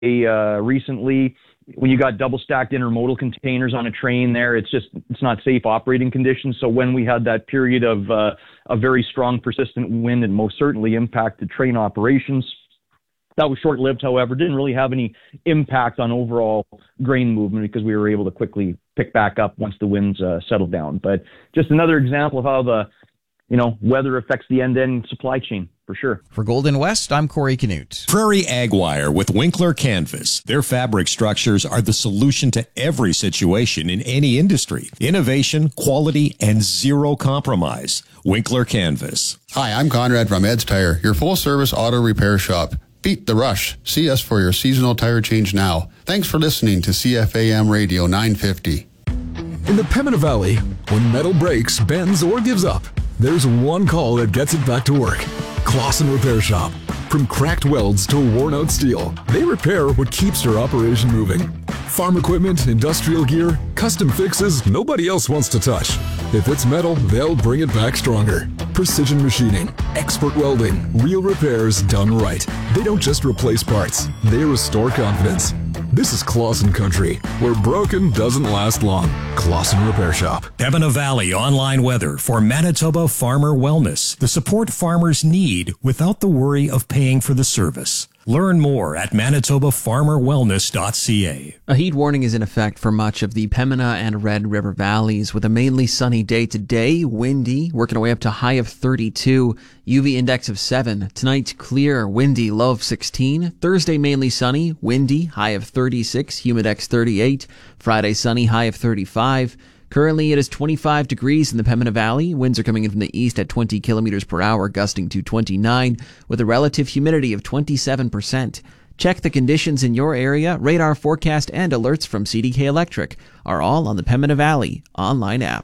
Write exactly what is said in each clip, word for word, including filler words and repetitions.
uh, recently. When you got double stacked intermodal containers on a train there, it's just, it's not safe operating conditions. So when we had that period of uh, a very strong, persistent wind, and most certainly impacted train operations, that was short-lived, however, didn't really have any impact on overall grain movement because we were able to quickly pick back up once the winds uh, settled down. But just another example of how the, you know, weather affects the end-to-end supply chain, for sure. For Golden West, I'm Corey Canute. Prairie Ag Wire with Winkler Canvas. Their fabric structures are the solution to every situation in any industry. Innovation, quality, and zero compromise. Winkler Canvas. Hi, I'm Conrad from Ed's Tire, your full-service auto repair shop. Beat the rush. See us for your seasonal tire change now. Thanks for listening to C F A M Radio nine fifty. In the Pembina Valley, when metal breaks, bends, or gives up, there's one call that gets it back to work. Clausen Repair Shop. From cracked welds to worn-out steel, they repair what keeps your operation moving. Farm equipment, industrial gear, custom fixes nobody else wants to touch. If it's metal, they'll bring it back stronger. Precision machining, expert welding, real repairs done right. They don't just replace parts, they restore confidence. This is Clausen Country, where broken doesn't last long. Clausen Repair Shop. Pembina Valley online weather for Manitoba Farmer Wellness. The support farmers need without the worry of paying for the service. Learn more at manitoba farmer wellness dot c a. A heat warning is in effect for much of the Pembina and Red River valleys with a mainly sunny day today, windy, working our way up to high of thirty-two, U V index of seven. Tonight, clear, windy, low of sixteen. Thursday, mainly sunny, windy, high of thirty-six, humidex thirty-eight. Friday, sunny, high of thirty-five. Currently, it is twenty-five degrees in the Pembina Valley. Winds are coming in from the east at twenty kilometers per hour, gusting to twenty-nine, with a relative humidity of twenty-seven percent. Check the conditions in your area. Radar forecast and alerts from C D K Electric are all on the Pembina Valley online app.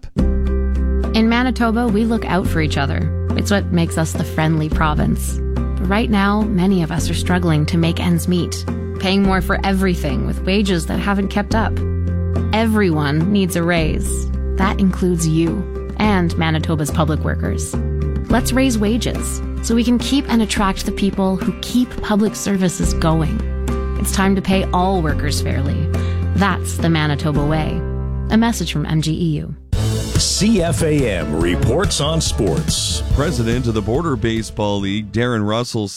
In Manitoba, we look out for each other. It's what makes us the friendly province. But right now, many of us are struggling to make ends meet, paying more for everything with wages that haven't kept up. Everyone needs a raise. That includes you and Manitoba's public workers. Let's raise wages so we can keep and attract the people who keep public services going. It's time to pay all workers fairly. That's the Manitoba way. A message from M G E U. C F A M reports on sports. President of the Border Baseball League, Darren Russell,